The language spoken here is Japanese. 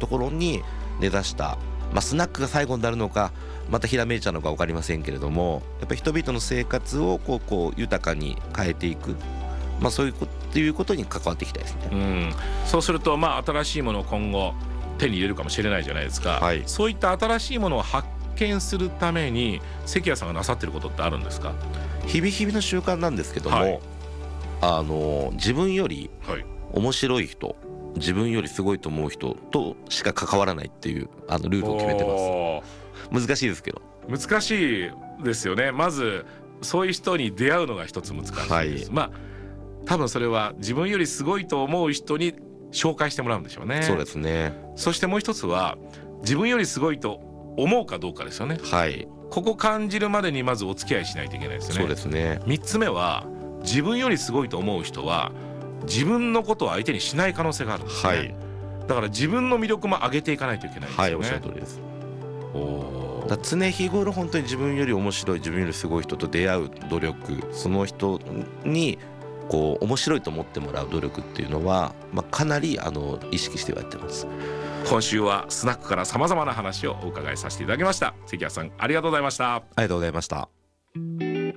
ところに根ざした、スナックが最後になるのかまたひらめいちゃうのか分かりませんけれども、やっぱり人々の生活をこう豊かに変えていく、そういうことに関わっていきたいですね。 そうすると新しいものを今後手に入れるかもしれないじゃないですか、そういった新しいものを発見するために関谷さんがなさってることってあるんですか？ 日々日々の習慣なんですけども、自分より面白い人、自分よりすごいと思う人としか関わらないっていうルールを決めてます。難しいですけど。 難しいですよね。まずそういう人に出会うのが一つ難しいです、多分それは自分よりすごいと思う人に紹介してもらうんでしょうね。 そうですね。 そしてもう一つは自分よりすごいと思うかどうかですよね。ここ感じるまでにまずお付き合いしないといけないですよね。 そうですね。 3つ目は自分よりすごいと思う人は自分のことを相手にしない可能性があるんですね、だから自分の魅力も上げていかないといけないですよね。 おっしゃる通りです。だ常日頃本当に自分より面白い、自分よりすごい人と出会う努力、その人に面白いと思ってもらう努力っていうのは、かなり意識してやってます。 今週はスナックからさまざまな話をお伺いさせていただきました。関谷さん、ありがとうございました。 ありがとうございました。